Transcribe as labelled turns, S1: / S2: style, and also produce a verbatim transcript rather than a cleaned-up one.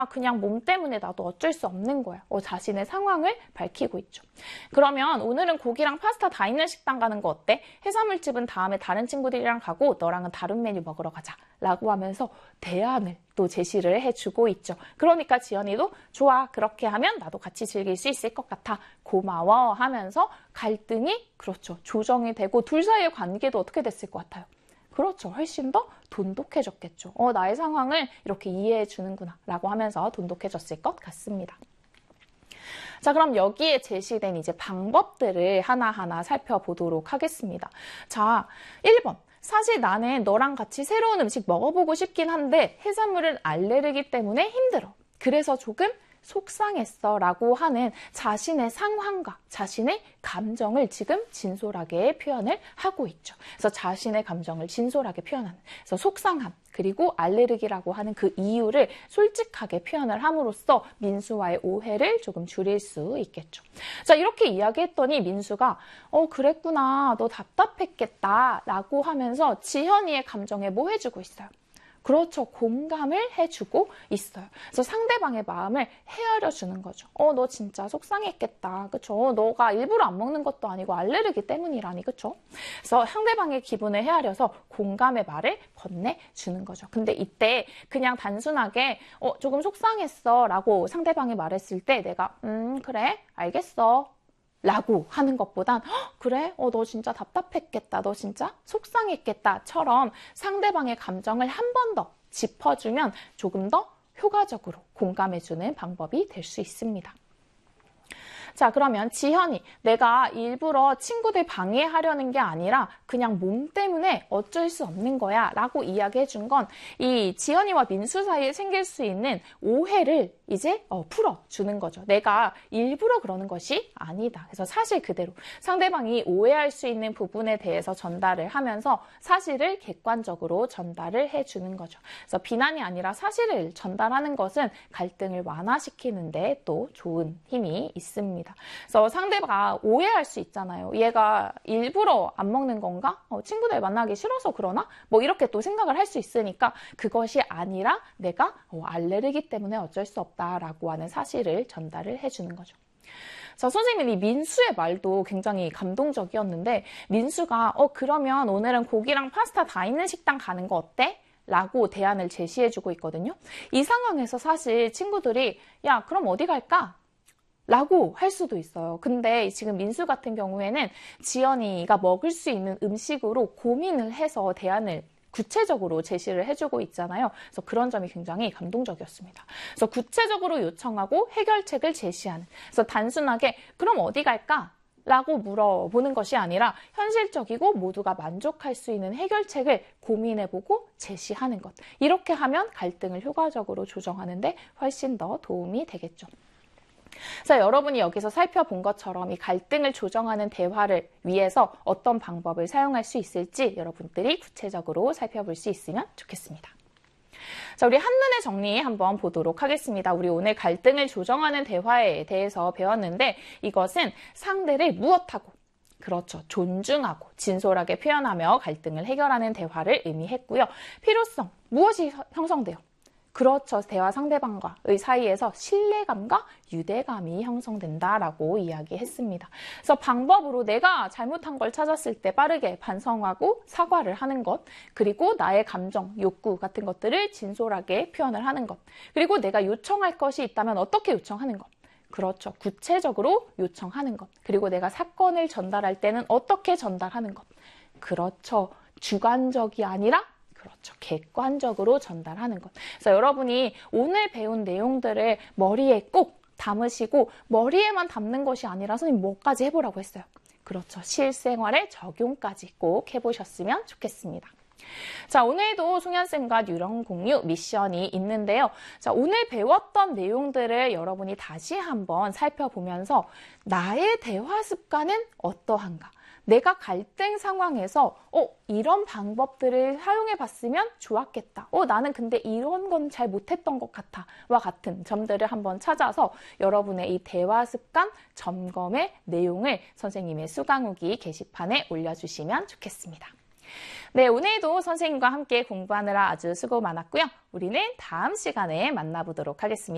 S1: 그냥 몸 때문에 나도 어쩔 수 없는 거야. 어, 자신의 상황을 밝히고 있죠. 그러면 오늘은 고기랑 파스타 다 있는 식당 가는 거 어때? 해산물집은 다음에 다른 친구들이랑 가고 너랑은 다른 메뉴 먹으러 가자 라고 하면서 대안을 또 제시를 해주고 있죠. 그러니까 지연이도 좋아, 그렇게 하면 나도 같이 즐길 수 있을 것 같아, 고마워 하면서 갈등이 그렇죠 조정이 되고 둘 사이의 관계도 어떻게 됐을 것 같아요? 그렇죠. 훨씬 더 돈독해졌겠죠. 어, 나의 상황을 이렇게 이해해 주는구나 라고 하면서 돈독해졌을 것 같습니다. 자, 그럼 여기에 제시된 이제 방법들을 하나하나 살펴보도록 하겠습니다. 자, 일 번. 사실 나는 너랑 같이 새로운 음식 먹어보고 싶긴 한데 해산물은 알레르기 때문에 힘들어. 그래서 조금 속상했어 라고 하는 자신의 상황과 자신의 감정을 지금 진솔하게 표현을 하고 있죠. 그래서 자신의 감정을 진솔하게 표현하는, 그래서 속상함 그리고 알레르기라고 하는 그 이유를 솔직하게 표현을 함으로써 민수와의 오해를 조금 줄일 수 있겠죠. 자, 이렇게 이야기했더니 민수가 어 그랬구나, 너 답답했겠다 라고 하면서 지현이의 감정에 뭐 해주고 있어요? 그렇죠. 공감을 해주고 있어요. 그래서 상대방의 마음을 헤아려 주는 거죠. 어, 너 진짜 속상했겠다. 그쵸? 너가 일부러 안 먹는 것도 아니고 알레르기 때문이라니. 그쵸? 그래서 상대방의 기분을 헤아려서 공감의 말을 건네주는 거죠. 근데 이때 그냥 단순하게 어, 조금 속상했어 라고 상대방이 말했을 때 내가 음, 그래, 알겠어 라고 하는 것보단 그래? 어, 너 진짜 답답했겠다. 너 진짜 속상했겠다. 처럼 상대방의 감정을 한 번 더 짚어주면 조금 더 효과적으로 공감해주는 방법이 될 수 있습니다. 자, 그러면 지현이 내가 일부러 친구들 방해하려는 게 아니라 그냥 몸 때문에 어쩔 수 없는 거야 라고 이야기해 준 건 이 지현이와 민수 사이에 생길 수 있는 오해를 이제 어, 풀어주는 거죠. 내가 일부러 그러는 것이 아니다. 그래서 사실 그대로 상대방이 오해할 수 있는 부분에 대해서 전달을 하면서 사실을 객관적으로 전달을 해주는 거죠. 그래서 비난이 아니라 사실을 전달하는 것은 갈등을 완화시키는데 또 좋은 힘이 있습니다. 그래서 상대가 오해할 수 있잖아요. 얘가 일부러 안 먹는 건가? 어, 친구들 만나기 싫어서 그러나? 뭐 이렇게 또 생각을 할 수 있으니까 그것이 아니라 내가 어, 알레르기 때문에 어쩔 수 없다라고 하는 사실을 전달을 해주는 거죠. 자, 선생님이 민수의 말도 굉장히 감동적이었는데 민수가 어 그러면 오늘은 고기랑 파스타 다 있는 식당 가는 거 어때? 라고 대안을 제시해주고 있거든요. 이 상황에서 사실 친구들이 야 그럼 어디 갈까? 라고 할 수도 있어요. 근데 지금 민수 같은 경우에는 지연이가 먹을 수 있는 음식으로 고민을 해서 대안을 구체적으로 제시를 해주고 있잖아요. 그래서 그런 점이 굉장히 감동적이었습니다. 그래서 구체적으로 요청하고 해결책을 제시하는, 그래서 단순하게 그럼 어디 갈까? 라고 물어보는 것이 아니라 현실적이고 모두가 만족할 수 있는 해결책을 고민해보고 제시하는 것. 이렇게 하면 갈등을 효과적으로 조정하는 데 훨씬 더 도움이 되겠죠. 자, 여러분이 여기서 살펴본 것처럼 이 갈등을 조정하는 대화를 위해서 어떤 방법을 사용할 수 있을지 여러분들이 구체적으로 살펴볼 수 있으면 좋겠습니다. 자, 우리 한눈에 정리 한번 보도록 하겠습니다. 우리 오늘 갈등을 조정하는 대화에 대해서 배웠는데 이것은 상대를 무엇하고 그렇죠. 존중하고 진솔하게 표현하며 갈등을 해결하는 대화를 의미했고요. 필요성, 무엇이 형성돼요? 그렇죠. 대화 상대방과의 사이에서 신뢰감과 유대감이 형성된다라고 이야기했습니다. 그래서 방법으로 내가 잘못한 걸 찾았을 때 빠르게 반성하고 사과를 하는 것, 그리고 나의 감정, 욕구 같은 것들을 진솔하게 표현을 하는 것, 그리고 내가 요청할 것이 있다면 어떻게 요청하는 것, 그렇죠. 구체적으로 요청하는 것, 그리고 내가 사건을 전달할 때는 어떻게 전달하는 것, 그렇죠. 주관적이 아니라 그렇죠. 객관적으로 전달하는 것. 그래서 여러분이 오늘 배운 내용들을 머리에 꼭 담으시고 머리에만 담는 것이 아니라 선생님 뭐까지 해보라고 했어요. 그렇죠. 실생활에 적용까지 꼭 해보셨으면 좋겠습니다. 자, 오늘도 송현쌤과 유령 공유 미션이 있는데요. 자, 오늘 배웠던 내용들을 여러분이 다시 한번 살펴보면서 나의 대화 습관은 어떠한가? 내가 갈등 상황에서 어 이런 방법들을 사용해 봤으면 좋았겠다. 어 나는 근데 이런 건 잘 못했던 것 같아. 와 같은 점들을 한번 찾아서 여러분의 이 대화 습관 점검의 내용을 선생님의 수강후기 게시판에 올려주시면 좋겠습니다. 네, 오늘도 선생님과 함께 공부하느라 아주 수고 많았고요. 우리는 다음 시간에 만나보도록 하겠습니다.